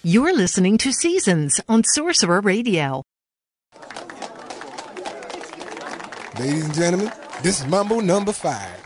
You're listening to Seasons on Sorcerer Radio. Ladies and gentlemen, this is Mambo number 5.